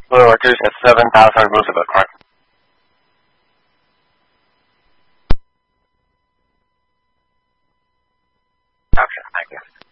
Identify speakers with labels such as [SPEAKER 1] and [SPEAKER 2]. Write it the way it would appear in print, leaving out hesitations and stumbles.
[SPEAKER 1] Blue reduced at 7,000 Roosevelt, right? Okay, thank you.